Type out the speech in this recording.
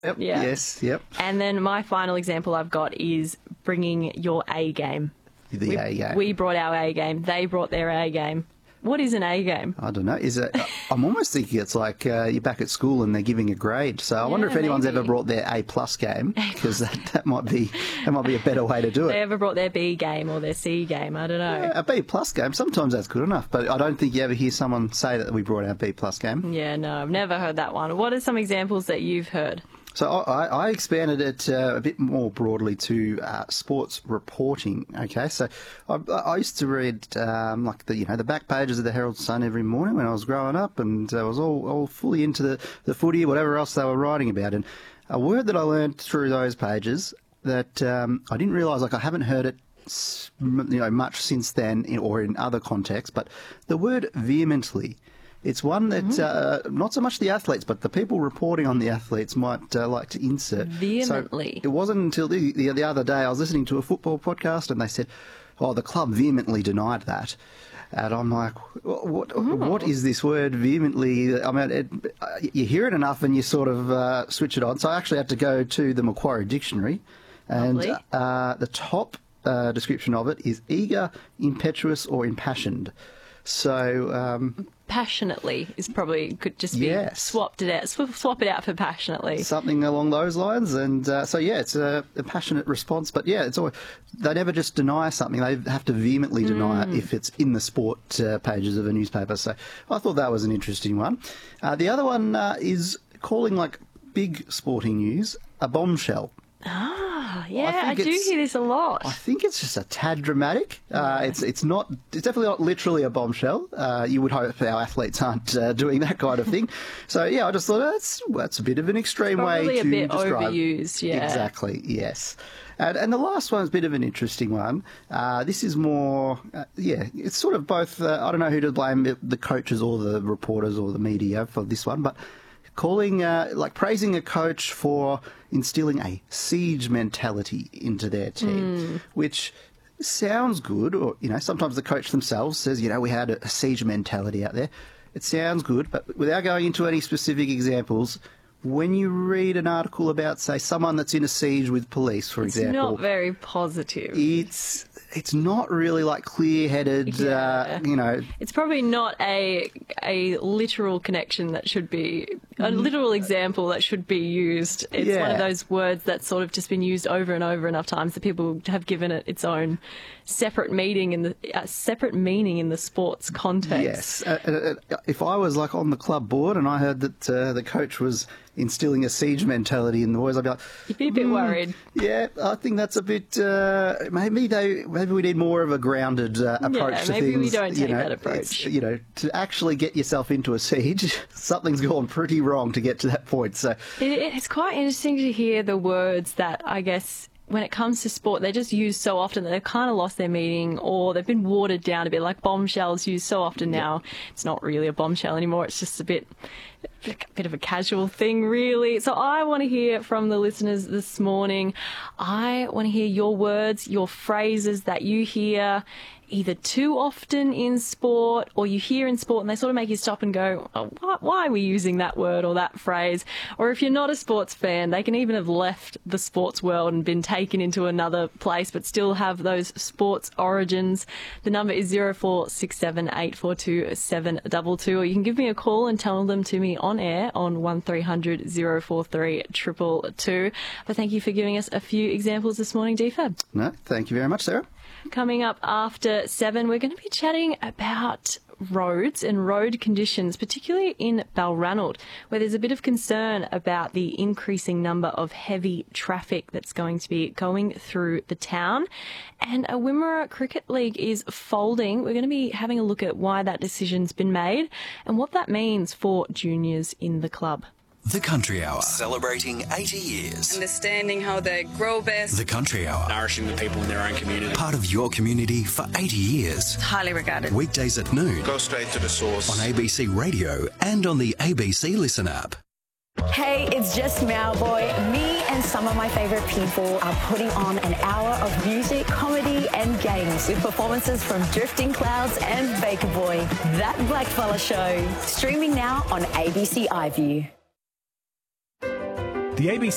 Yep. Yeah. Yes. Yep. And then my final example I've got is bringing your A game. The A game. We brought our A game. They brought their A game. What is an A game? I don't know. Is it? I'm almost thinking it's like you're back at school and they're giving a grade. So I wonder if anyone's ever brought their A+ game, because that might be a better way to do it. They ever brought their B game or their C game? I don't know. A B+ game. Sometimes that's good enough, but I don't think you ever hear someone say that we brought our B+ game. Yeah, no, I've never heard that one. What are some examples that you've heard? So I expanded it a bit more broadly to sports reporting. Okay, so I used to read like the back pages of the Herald Sun every morning when I was growing up, and I was all fully into the footy, whatever else they were writing about. And a word that I learned through those pages that I didn't realise, like I haven't heard it much since then or in other contexts, but the word vehemently. It's one that not so much the athletes, but the people reporting on the athletes might like to insert. Vehemently. So it wasn't until the other day I was listening to a football podcast and they said, "Oh, the club vehemently denied that." And I'm like, what is this word vehemently? I mean, you hear it enough and you sort of switch it on. So I actually had to go to the Macquarie Dictionary, and the top description of it is eager, impetuous, or impassioned. So passionately is probably could just be swapped it out. Swap it out for passionately. Something along those lines, and it's a passionate response. But it's always, they never just deny something; they have to vehemently deny it if it's in the sport pages of a newspaper. So I thought that was an interesting one. The other one is calling like big sporting news a bombshell. Yeah, I do hear this a lot. I think it's just a tad dramatic. It's definitely not literally a bombshell. You would hope our athletes aren't doing that kind of thing. So I just thought that's a bit of an extreme way to describe. Probably a bit overused. Yeah, exactly. Yes. And the last one is a bit of an interesting one. This is more, it's sort of both. I don't know who to blame, the coaches or the reporters or the media for this one, but calling, praising a coach for instilling a siege mentality into their team, which sounds good. Or, sometimes the coach themselves says, we had a siege mentality out there. It sounds good, but without going into any specific examples, when you read an article about, say, someone that's in a siege with police, for example... It's not very positive. It's not really, clear-headed, It's probably not a literal connection that should be... a literal example that should be used. It's one of those words that's sort of just been used over and over enough times that people have given it its own separate meaning in the sports context. Yes. If I was, on the club board and I heard that the coach was instilling a siege mentality in the boys, I'd be like... You'd be a bit worried. Yeah, I think that's a bit... maybe we need more of a grounded approach to things. Maybe we don't take that approach. To actually get yourself into a siege, something's gone pretty wrong to get to that point. So it's quite interesting to hear the words that, I guess, when it comes to sport, they're just used so often that they've kind of lost their meaning, or they've been watered down a bit, like bombshells used so often now. It's not really a bombshell anymore. It's just a bit of a casual thing, really. So I want to hear from the listeners this morning. I want to hear your words, your phrases that you hear either too often in sport, or you hear in sport and they sort of make you stop and go, oh, why are we using that word or that phrase? Or if you're not a sports fan, they can even have left the sports world and been taken into another place but still have those sports origins. The number is 0467842722, or you can give me a call and tell them to me on air on 1300 043 222. But thank you for giving us a few examples this morning, DFAB. No, thank you very much, Sarah. Coming up after 7, we're going to be chatting about roads and road conditions, particularly in Balranald, where there's a bit of concern about the increasing number of heavy traffic that's going to be going through the town. And a Wimmera Cricket League is folding. We're going to be having a look at why that decision's been made and what that means for juniors in the club. The Country Hour, celebrating 80 years. Understanding how they grow best. The Country Hour, nourishing the people in their own community. Part of your community for 80 years. Highly regarded. Weekdays at noon. Go straight to the source. On ABC Radio and on the ABC Listen app. Hey, it's just Mowboy. Me and some of my favourite people are putting on an hour of music, comedy and games with performances from Drifting Clouds and Baker Boy. That Blackfella Show. Streaming now on ABC iView. The ABC